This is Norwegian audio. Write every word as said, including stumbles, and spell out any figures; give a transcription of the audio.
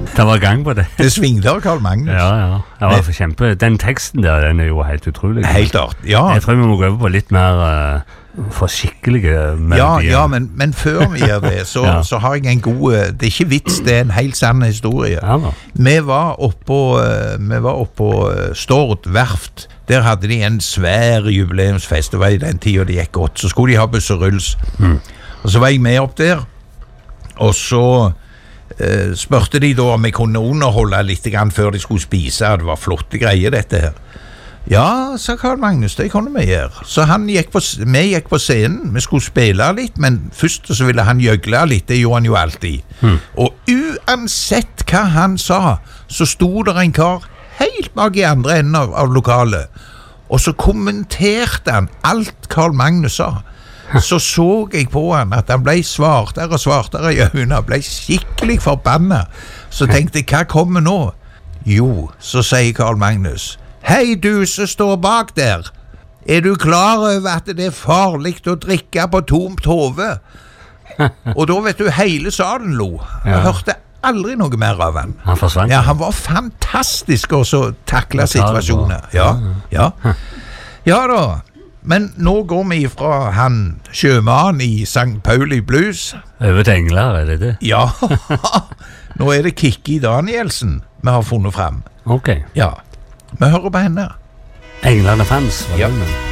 det var gang på det. Det svingte av Carl Magnus. Ja, ja. Det var for kjempe. Den teksten der, den er jo helt utrolig. Helt klart, ja. Jeg tror vi må gå over på litt mer uh, for skikkelige melodier. Ja, ja men, men før vi gjør det, så, ja. så har jeg en god, det er ikke vits, det er en helt sann historie. Ja, vi var oppå, vi var oppå Stord Verft. Der hadde de en svær jubileumsfest, det var i den tiden det gikk godt. Så skulle de ha buss og rulls. Mm. Og så var jeg med opp der, og så eh, spørte de da om jeg kunne underholde litt grann før de skulle spise. Det var flotte greier dette her. Ja, sa Carl Magnus, det kunne vi gjøre. Så han gikk på, vi gikk på scenen, vi skulle spille litt, men først så ville han gjøgle litt, det gjorde han jo alltid. Mm. Og uansett hva han sa, så sto der en kar helt bak i andre enden av, av lokalet, og så kommenterte han alt Carl Magnus sa. Så så jeg på han at han ble svartere og svartere i øynene, ble skikkelig forbannet. Så tenkte jeg, hva kommer nå? Jo, så sier Carl Magnus, hei du som står bak der, er du klar over at det er farlig å drikke på tomt hode? Og da vet du, hele salen lo. Jeg ja. hørte aldri noe mer av han. Han forsvant. Ja, han var fantastisk også å takle situasjoner. Ja, ja. Ja da, men nå går vi fra han sjømann i Sankt Pauli Blues. Over til Engler, er det det? Ja, nå er det Kikki Danielsen vi har funnet frem. Ok. Ja. Vi hører på henne. Englerne fanns, var ja. det?